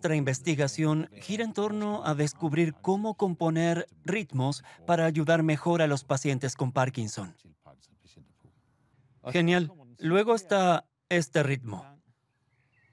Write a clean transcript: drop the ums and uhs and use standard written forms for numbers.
nuestra investigación gira en torno a descubrir cómo componer ritmos para ayudar mejor a los pacientes con Parkinson. Genial. Luego está este ritmo.